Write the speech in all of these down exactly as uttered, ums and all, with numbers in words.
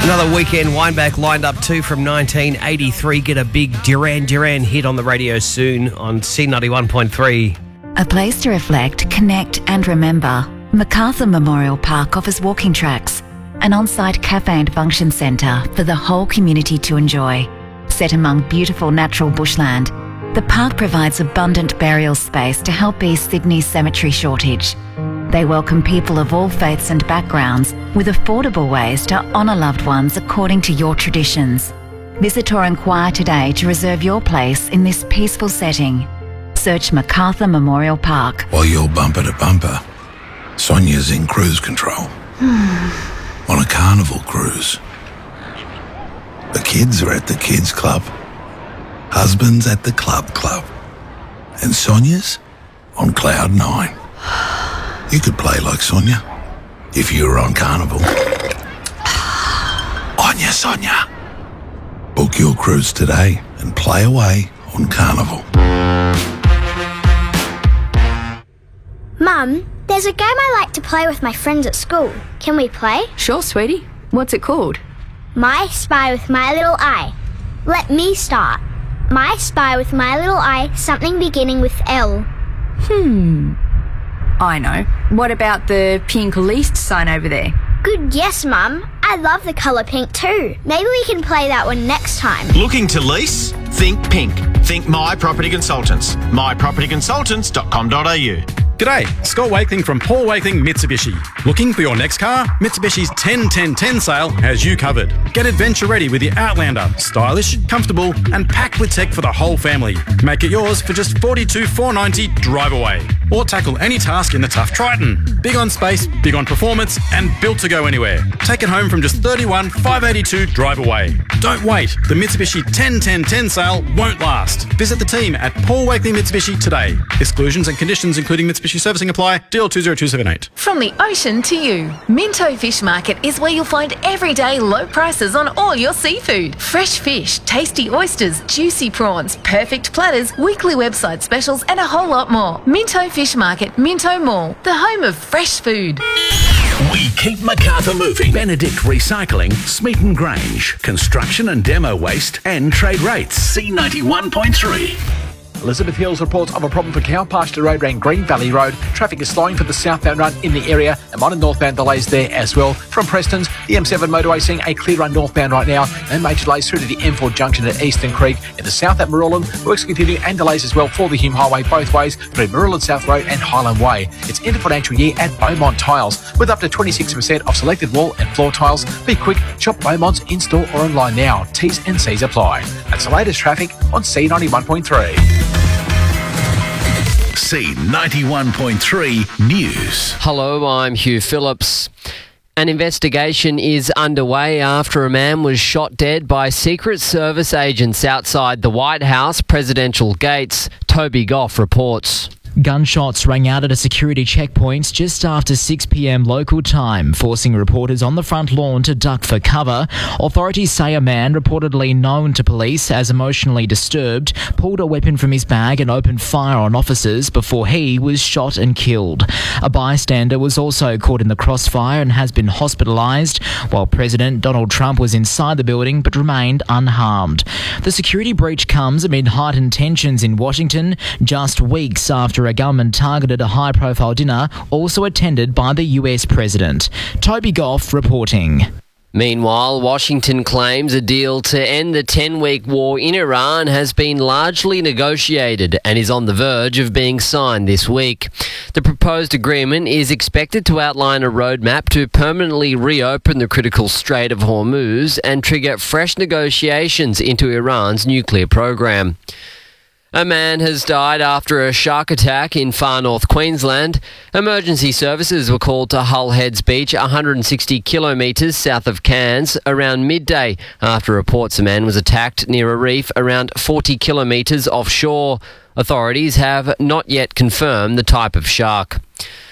Another weekend wineback lined up too from nineteen eighty-three. Get a big Duran Duran hit on the radio soon on C ninety-one point three. A place to reflect, connect and remember. MacArthur Memorial Park offers walking tracks, an on-site cafe and function centre for the whole community to enjoy. Set among beautiful natural bushland, the park provides abundant burial space to help ease Sydney's cemetery shortage. They welcome people of all faiths and backgrounds with affordable ways to honour loved ones according to your traditions. Visit or inquire today to reserve your place in this peaceful setting. Search MacArthur Memorial Park. While you're bumper to bumper, Sonia's in cruise control. On a carnival cruise. The kids are at the kids club. Husband's at the club club. And Sonia's on cloud nine. You could play like Sonia if you were on Carnival. On ya, Sonia. Book your cruise today and play away on Carnival. Mum, there's a game I like to play with my friends at school. Can we play? Sure, sweetie. What's it called? My Spy with My Little Eye. Let me start. My Spy with My Little Eye, something beginning with L. Hmm. I know. What about the pink leased sign over there? Good guess, Mum. I love the colour pink too. Maybe we can play that one next time. Looking to lease? Think pink. Think My Property Consultants. my property consultants dot com dot a u. G'day, Scott Wakeling from Paul Wakeling Mitsubishi. Looking for your next car? Mitsubishi's ten ten ten sale has you covered. Get adventure ready with the Outlander. Stylish, comfortable and packed with tech for the whole family. Make it yours for just forty-two thousand four hundred ninety dollars drive away. Or tackle any task in the tough Triton. Big on space, big on performance and built to go anywhere. Take it home from just thirty-one thousand five hundred eighty-two dollars drive away. Don't wait, the Mitsubishi ten ten ten sale won't last. Visit the team at Paul Wakeling Mitsubishi today. Exclusions and conditions including Mitsubishi servicing apply. Deal two zero two seven eight. From the ocean to you, Minto Fish Market is where you'll find everyday low prices on all your seafood. Fresh fish, tasty oysters, juicy prawns, perfect platters, weekly website specials and a whole lot more. Minto Fish Market, Minto Mall, the home of fresh food. We keep MacArthur moving. Benedict Recycling, Smeaton Grange, construction and demo waste and trade rates. C ninety-one point three. Elizabeth Hills reports of a problem for Cow Pasture Road and Green Valley Road. Traffic is slowing for the southbound run in the area and minor northbound delays there as well. From Preston's, the M seven motorway seeing a clear run northbound right now and major delays through to the M four junction at Eastern Creek. In the south at Marulan, works continue and delays as well for the Hume Highway both ways through Marulan South Road and Highland Way. It's end of financial year at Beaumont Tiles with up to twenty-six percent off selected wall and floor tiles. Be quick, shop Beaumont's in-store or online now. T's and C's apply. That's the latest traffic on C ninety-one point three. C ninety-one point three News. Hello, I'm Hugh Phillips. An investigation is underway after a man was shot dead by Secret Service agents outside the White House presidential gates. Toby Goff reports. Gunshots rang out at a security checkpoint just after six p.m. local time, forcing reporters on the front lawn to duck for cover. Authorities say a man, reportedly known to police as emotionally disturbed, pulled a weapon from his bag and opened fire on officers before he was shot and killed. A bystander was also caught in the crossfire and has been hospitalised, while President Donald Trump was inside the building but remained unharmed. The security breach comes amid heightened tensions in Washington, just weeks after a gunman targeted a high-profile dinner also attended by the U S President. Toby Goff reporting. Meanwhile, Washington claims a deal to end the ten-week war in Iran has been largely negotiated and is on the verge of being signed this week. The proposed agreement is expected to outline a roadmap to permanently reopen the critical Strait of Hormuz and trigger fresh negotiations into Iran's nuclear program. A man has died after a shark attack in far north Queensland. Emergency services were called to Hull Heads Beach, one hundred sixty kilometres south of Cairns, around midday after reports a man was attacked near a reef around forty kilometres offshore. Authorities have not yet confirmed the type of shark.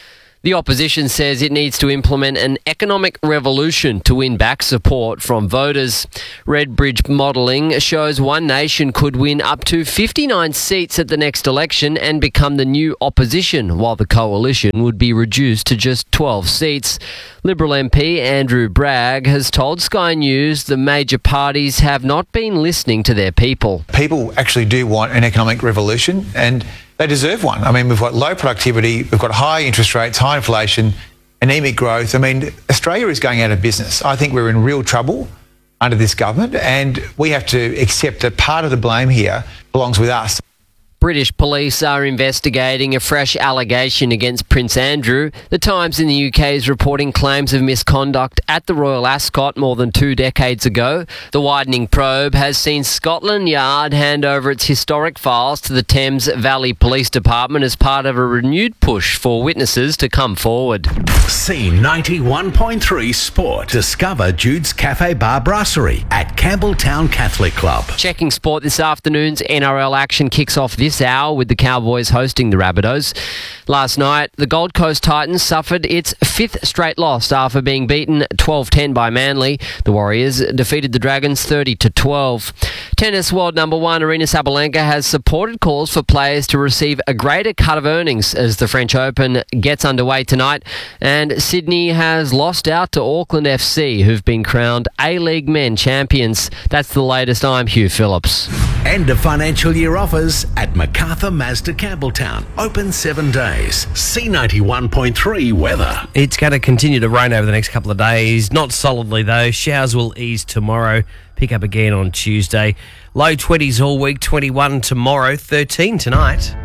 The opposition says it needs to implement an economic revolution to win back support from voters. Redbridge modelling shows One Nation could win up to fifty-nine seats at the next election and become the new opposition, while the coalition would be reduced to just twelve seats. Liberal M P Andrew Bragg has told Sky News the major parties have not been listening to their people. People actually do want an economic revolution, and they deserve one. I mean, we've got low productivity, we've got high interest rates, high inflation, anemic growth. I mean, Australia is going out of business. I think we're in real trouble under this government, and we have to accept that part of the blame here belongs with us. British police are investigating a fresh allegation against Prince Andrew. The Times in the U K is reporting claims of misconduct at the Royal Ascot more than two decades ago. The widening probe has seen Scotland Yard hand over its historic files to the Thames Valley Police Department as part of a renewed push for witnesses to come forward. C ninety-one point three Sport. Discover Jude's Cafe Bar Brasserie at Campbelltown Catholic Club. Checking sport this afternoon's N R L action kicks off this hour with the Cowboys hosting the Rabbitohs. Last night, the Gold Coast Titans suffered its fifth straight loss after being beaten twelve ten by Manly. The Warriors defeated the Dragons thirty to twelve. Tennis world number one Aryna Sabalenka has supported calls for players to receive a greater cut of earnings as the French Open gets underway tonight. And Sydney has lost out to Auckland F C, who've been crowned A-League men champions. That's the latest. I'm Hugh Phillips. End of financial year offers at MacArthur Mazda Campbelltown. Open seven days. C ninety-one point three weather. It's going to continue to rain over the next couple of days. Not solidly, though. Showers will ease tomorrow. Pick up again on Tuesday. Low twenties all week, twenty-one tomorrow, thirteen tonight.